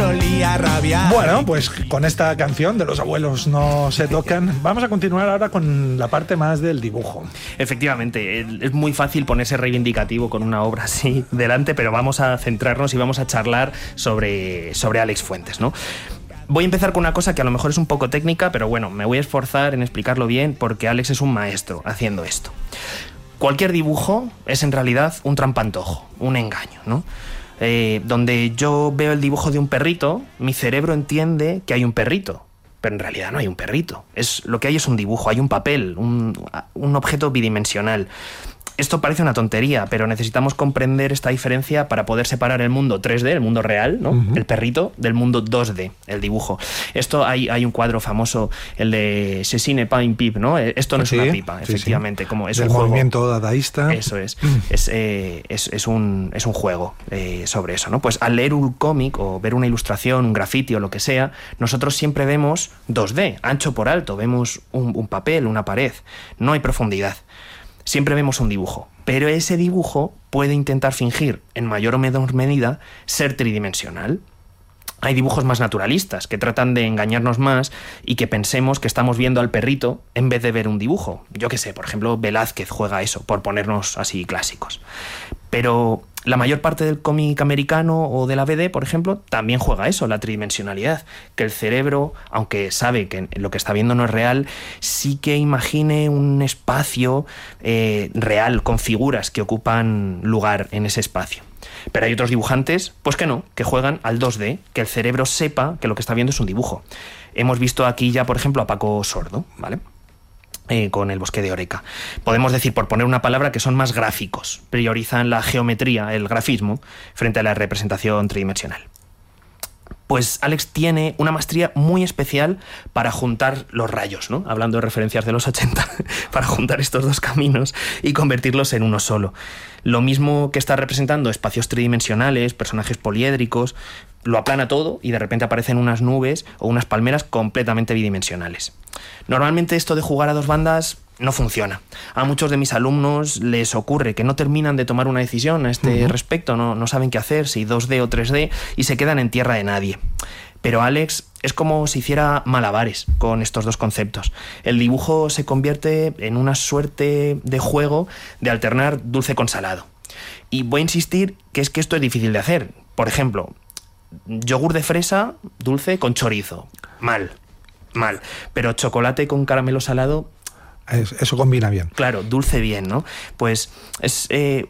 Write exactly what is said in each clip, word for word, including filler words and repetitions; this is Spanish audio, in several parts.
solía rabiar. Bueno, pues con esta canción de Los abuelos no se tocan, vamos a continuar ahora con la parte más del dibujo. Efectivamente, es muy fácil ponerse reivindicativo con una obra así delante, pero vamos a centrarnos y vamos a charlar sobre, sobre Alex Fuentes, ¿no? Voy a empezar con una cosa que a lo mejor es un poco técnica, pero bueno, me voy a esforzar en explicarlo bien porque Alex es un maestro haciendo esto. Cualquier dibujo es en realidad un trampantojo, un engaño, ¿no? Eh, donde yo veo el dibujo de un perrito, mi cerebro entiende que hay un perrito, pero en realidad no hay un perrito. Es, lo que hay es un dibujo, hay un papel, un, un objeto bidimensional. Esto parece una tontería, pero necesitamos comprender esta diferencia para poder separar el mundo tres D, el mundo real, ¿no? Uh-huh. El perrito, del mundo dos D, el dibujo. Esto hay, hay un cuadro famoso, el de Ceci n'est pas une pipe, ¿no? Esto no es sí, una pipa, sí, efectivamente. Sí. Como es Del un movimiento juego. dadaísta. Eso es. es, eh, es, es, un, es un juego eh, sobre eso, ¿no? Pues al leer un cómic o ver una ilustración, un graffiti o lo que sea, nosotros siempre vemos dos D, ancho por alto, vemos un, un papel, una pared. No hay profundidad. Siempre vemos un dibujo, pero ese dibujo puede intentar fingir, en mayor o menor medida, ser tridimensional. Hay dibujos más naturalistas que tratan de engañarnos más y que pensemos que estamos viendo al perrito en vez de ver un dibujo. Yo qué sé, por ejemplo, Velázquez juega eso, por ponernos así clásicos. Pero la mayor parte del cómic americano o de la B D, por ejemplo, también juega eso, la tridimensionalidad. Que el cerebro, aunque sabe que lo que está viendo no es real, sí que imagine un espacio eh, real, con figuras que ocupan lugar en ese espacio. Pero hay otros dibujantes, pues que no, que juegan al dos D, que el cerebro sepa que lo que está viendo es un dibujo. Hemos visto aquí ya, por ejemplo, a Paco Sordo, ¿vale? Eh, con El bosque de Oreca. Podemos decir, por poner una palabra, que son más gráficos, priorizan la geometría, el grafismo, frente a la representación tridimensional. Pues Alex tiene una maestría muy especial para juntar los rayos, ¿no? Hablando de referencias de los ochenta, para juntar estos dos caminos y convertirlos en uno solo. Lo mismo que está representando espacios tridimensionales, personajes poliédricos, lo aplana todo y de repente aparecen unas nubes o unas palmeras completamente bidimensionales. Normalmente esto de jugar a dos bandas no funciona. A muchos de mis alumnos les ocurre que no terminan de tomar una decisión a este uh-huh. respecto, no, no saben qué hacer, si dos D o tres D, y se quedan en tierra de nadie. Pero Alex es como si hiciera malabares con estos dos conceptos. El dibujo se convierte en una suerte de juego de alternar dulce con salado. Y voy a insistir que es que esto es difícil de hacer. Por ejemplo, yogur de fresa dulce con chorizo. Mal, mal. Pero chocolate con caramelo salado... Eso combina bien. Claro, dulce bien, ¿no? Pues es... Eh,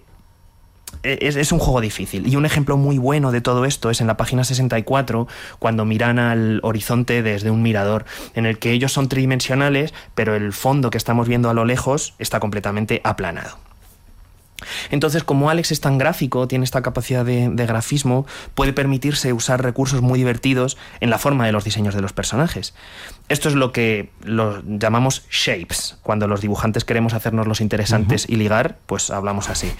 Es, es un juego difícil. Y un ejemplo muy bueno de todo esto es en la página sesenta y cuatro, cuando miran al horizonte desde un mirador, en el que ellos son tridimensionales, pero el fondo que estamos viendo a lo lejos está completamente aplanado. Entonces, como Alex es tan gráfico, tiene esta capacidad de, de grafismo, puede permitirse usar recursos muy divertidos en la forma de los diseños de los personajes. Esto es lo que lo llamamos shapes. Cuando los dibujantes queremos hacernos los interesantes uh-huh. y ligar, pues hablamos así.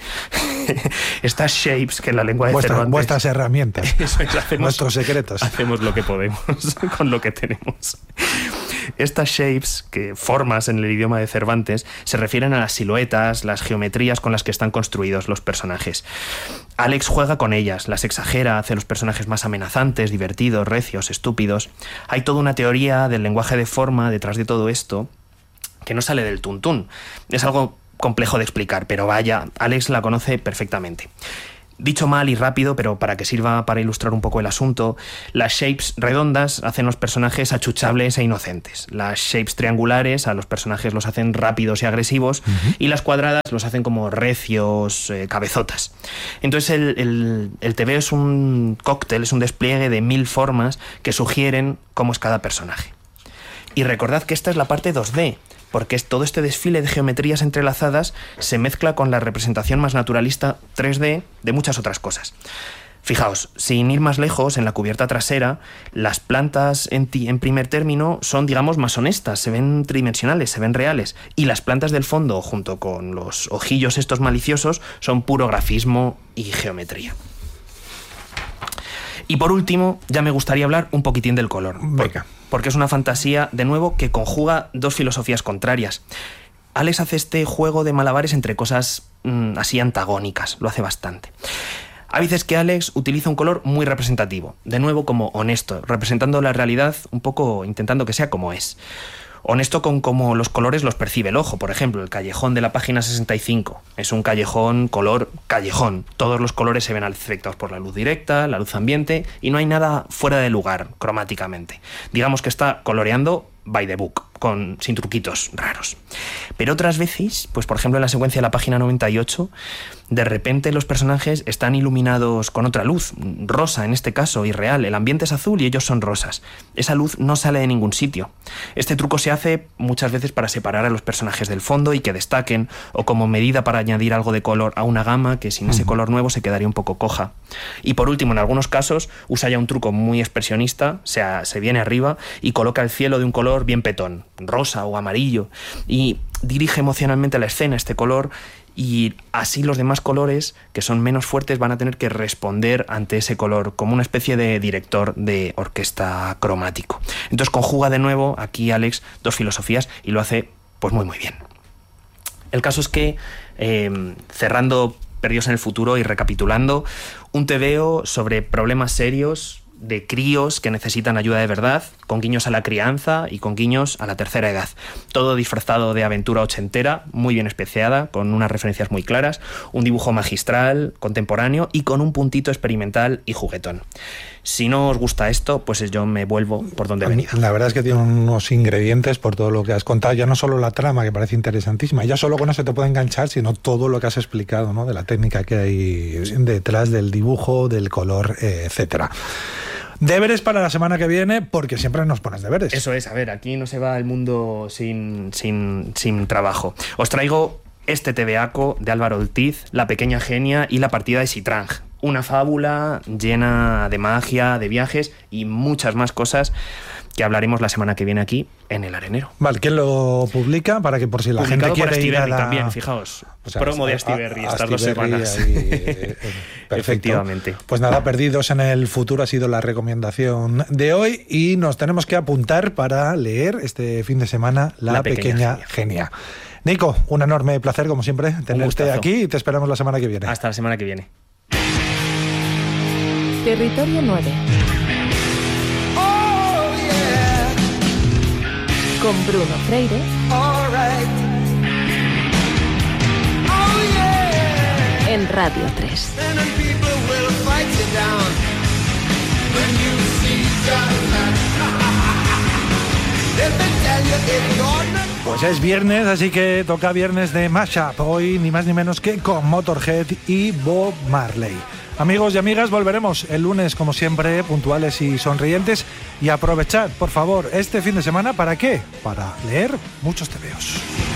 Estas shapes, que en la lengua de Vuestra, Cervantes... Vuestras herramientas, eso es, hacemos, nuestros secretos. Hacemos lo que podemos con lo que tenemos. Estas shapes, que formas en el idioma de Cervantes, se refieren a las siluetas, las geometrías con las que están construidos los personajes. Alex juega con ellas, las exagera, hace los personajes más amenazantes, divertidos, recios, estúpidos. Hay toda una teoría del lenguaje de forma detrás de todo esto que no sale del tuntún. Es algo complejo de explicar, pero vaya, Alex la conoce perfectamente. Dicho mal y rápido, pero para que sirva para ilustrar un poco el asunto, las shapes redondas hacen los personajes achuchables e inocentes. Las shapes triangulares a los personajes los hacen rápidos y agresivos, uh-huh. y las cuadradas los hacen como recios, eh, cabezotas. Entonces el, el, el tebeo es un cóctel, es un despliegue de mil formas que sugieren cómo es cada personaje. Y recordad que esta es la parte dos D, porque todo este desfile de geometrías entrelazadas se mezcla con la representación más naturalista tres D de muchas otras cosas. Fijaos, sin ir más lejos, en la cubierta trasera, las plantas en, ti, en primer término son, digamos, más honestas, se ven tridimensionales, se ven reales, y las plantas del fondo, junto con los ojillos estos maliciosos, son puro grafismo y geometría. Y por último, ya me gustaría hablar un poquitín del color. Venga. Porque es una fantasía, de nuevo, que conjuga dos filosofías contrarias. Alex hace este juego de malabares entre cosas mmm, así antagónicas, lo hace bastante. Hay veces que Alex utiliza un color muy representativo, de nuevo como honesto, representando la realidad un poco intentando que sea como es. Honesto con cómo los colores los percibe el ojo. Por ejemplo, el callejón de la página sesenta y cinco es un callejón color callejón. Todos los colores se ven afectados por la luz directa, la luz ambiente, y no hay nada fuera de lugar cromáticamente. Digamos que está coloreando by the book, con, sin truquitos raros. Pero otras veces, pues por ejemplo en la secuencia de la página noventa y ocho, de repente los personajes están iluminados con otra luz, rosa en este caso, irreal. El ambiente es azul y ellos son rosas. Esa luz no sale de ningún sitio. Este truco se hace muchas veces para separar a los personajes del fondo y que destaquen, o como medida para añadir algo de color a una gama que sin ese color nuevo se quedaría un poco coja. Y por último, en algunos casos, usa ya un truco muy expresionista, o sea, se viene arriba y coloca el cielo de un color bien petón, rosa o amarillo, y dirige emocionalmente la escena este color, y así los demás colores que son menos fuertes van a tener que responder ante ese color como una especie de director de orquesta cromático. Entonces conjuga de nuevo aquí Alex dos filosofías y lo hace pues muy muy bien. El caso es que eh, cerrando Perdidos en el futuro y recapitulando, un tebeo sobre problemas serios de críos que necesitan ayuda de verdad, con guiños a la crianza y con guiños a la tercera edad. Todo disfrazado de aventura ochentera, muy bien especiada, con unas referencias muy claras, un dibujo magistral, contemporáneo y con un puntito experimental y juguetón. Si no os gusta esto, pues yo me vuelvo por donde he venido. La verdad es que tiene unos ingredientes por todo lo que has contado, ya no solo la trama, que parece interesantísima, ya solo con eso te puede enganchar, sino todo lo que has explicado, ¿no? De la técnica que hay detrás del dibujo, del color, eh, etcétera. Deberes para la semana que viene, porque siempre nos pones deberes. Eso es, a ver, aquí no se va el mundo sin, sin, sin trabajo. Os traigo este tebeaco de Álvaro Ortiz, La pequeña genia y la partida de Sitrang. Una fábula llena de magia, de viajes y muchas más cosas que hablaremos la semana que viene aquí en El Arenero. Vale, ¿quién lo publica? Para que por si la Publicado gente quiere ir a la... también, fijaos. O sea, promo de Astiberri estas dos semanas. Ahí, eh, perfecto. Efectivamente. Pues nada, Perdidos en el futuro ha sido la recomendación de hoy y nos tenemos que apuntar para leer este fin de semana La, la pequeña, pequeña genia. genia. Nico, un enorme placer, como siempre, tenerte aquí y te esperamos la semana que viene. Hasta la semana que viene. Territorio nueve. Con Bruno Freire. All right. Oh, yeah. En Radio tres. Pues es viernes, así que toca viernes de Mashup. Hoy ni más ni menos que con Motorhead y Bob Marley. Amigos y amigas, volveremos el lunes, como siempre, puntuales y sonrientes. Y aprovechad, por favor, este fin de semana, ¿para qué? Para leer muchos tebeos.